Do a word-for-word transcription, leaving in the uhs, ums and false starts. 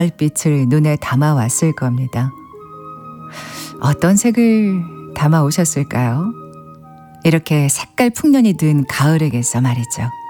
빛을 눈에 담아왔을 겁니다. 어떤 색을 담아오셨을까요? 이렇게 색깔 풍년이 든 가을에게서 말이죠.